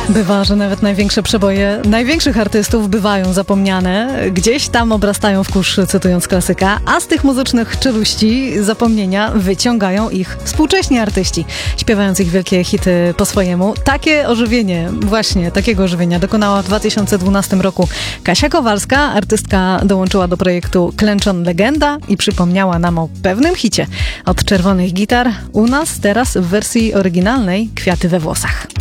Bywa, że nawet największe przeboje największych artystów bywają zapomniane. Gdzieś tam obrastają w kurz, cytując klasyka, a z tych muzycznych czeluści zapomnienia wyciągają ich współcześni artyści, śpiewając ich wielkie hity po swojemu. Takie ożywienie, właśnie takiego ożywienia dokonała w 2012 roku Kasia Kowalska. Artystka dołączyła do projektu Klęczon Legenda i przypomniała nam o pewnym hicie od Czerwonych Gitar. U nas teraz w wersji oryginalnej Kwiaty we włosach.